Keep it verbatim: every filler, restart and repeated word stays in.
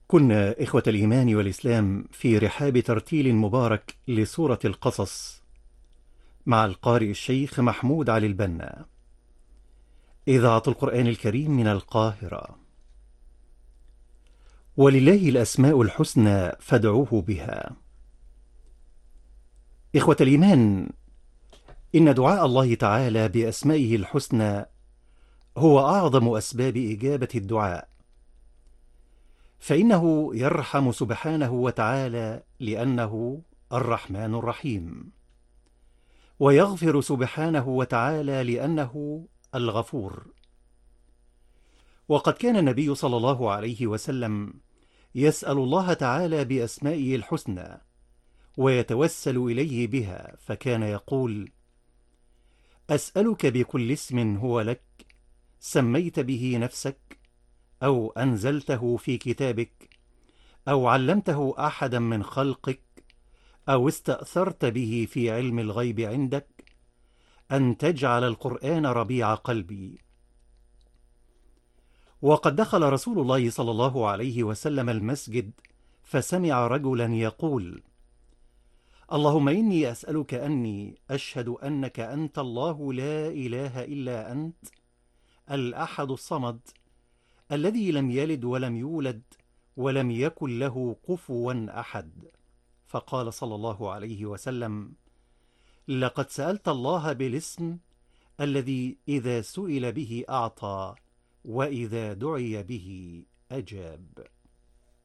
كنا إخوة الإيمان والإسلام في رحاب ترتيل مبارك لسورة القصص مع القارئ الشيخ محمود علي البنا، إذاعة القرآن الكريم من القاهرة. ولله الأسماء الحسنى فادعوه بها. إخوة الإيمان، إن دعاء الله تعالى بأسمائه الحسنى هو أعظم أسباب إجابة الدعاء، فإنه يرحم سبحانه وتعالى لأنه الرحمن الرحيم، ويغفر سبحانه وتعالى لأنه الغفور. وقد كان النبي صلى الله عليه وسلم يسأل الله تعالى بأسمائه الحسنى ويتوسل إليه بها، فكان يقول: أسألك بكل اسم هو لك سميت به نفسك أو أنزلته في كتابك أو علمته أحدا من خلقك أو استأثرت به في علم الغيب عندك أن تجعل القرآن ربيع قلبي. وقد دخل رسول الله صلى الله عليه وسلم المسجد فسمع رجلا يقول: اللهم إني أسألك أني أشهد أنك أنت الله لا إله إلا أنت الأحد الصمد الذي لم يلد ولم يولد ولم يكن له كفوا أحد. فقال صلى الله عليه وسلم: لقد سألت الله بالاسم الذي إذا سئل به أعطى وإذا دعي به أجاب.